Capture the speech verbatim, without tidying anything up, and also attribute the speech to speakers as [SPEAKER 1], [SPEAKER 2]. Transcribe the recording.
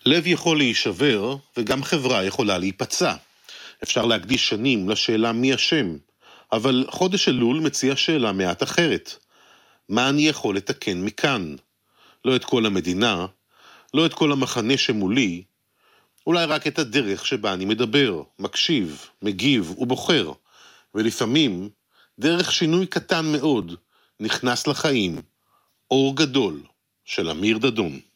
[SPEAKER 1] לב יכול להישבר וגם חברה יכולה להיפצע. אפשר להקדיש שנים לשאלה מי השם, אבל חודש אלול מציע שאלה מעט אחרת. מה אני יכול לתקן מכאן? לא את כל המדינה, לא את כל המחנה שמולי, אולי רק את הדרך שבה אני מדבר, מקשיב, מגיב ובוחר, ולפעמים דרך שינוי קטן מאוד נכנס לחיים, אור גדול של אמיר דדון.